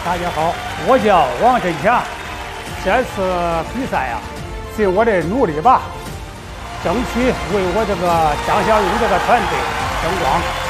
大家好，我叫王振强。这次比赛呀，尽我的努力吧，争取为我这个江小勇这个团队争光。